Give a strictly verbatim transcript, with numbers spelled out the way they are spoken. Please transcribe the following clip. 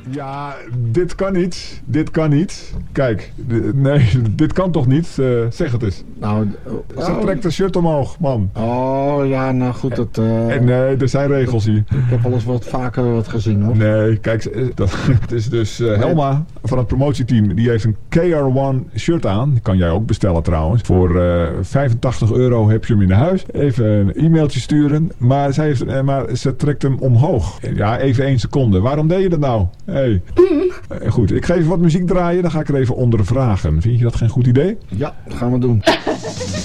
Ja, dit kan niet. Dit kan niet. Kijk, d- nee, dit kan toch niet? Uh, zeg het eens. Nou, oh. Ze trekt de shirt omhoog, man. Oh, ja, nou goed. Dat, uh, en, nee, er zijn regels hier. Ik heb wel eens wat vaker wat gezien, hoor. Nee, kijk, dat, het is dus uh, Helma van het promotieteam. Die heeft een K R one shirt aan. Die kan jij ook bestellen trouwens. Voor uh, vijfentachtig euro heb je hem in huis. Even een e-mailtje sturen. Maar, zij heeft, uh, maar ze trekt hem omhoog. Ja, even één seconde. Waarom deed je dat nou? Hey. Uh, goed, ik ga even wat muziek draaien. Dan ga ik er even onder vragen. Vind je dat geen goed idee? Ja, dat gaan we doen.